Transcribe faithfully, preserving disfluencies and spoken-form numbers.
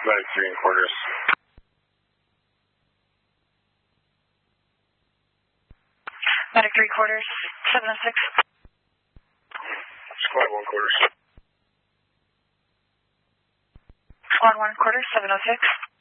Medic three and quarters. Medic three quarters, seven oh six. Squad one quarters. Squad one quarters, seven oh six.